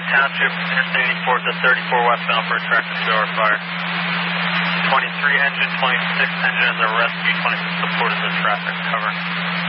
Township, Interstate 84 to 34 westbound for a tractor 2-hour fire. 23 engine, 26 engine in the rescue, 26 supported the traffic cover.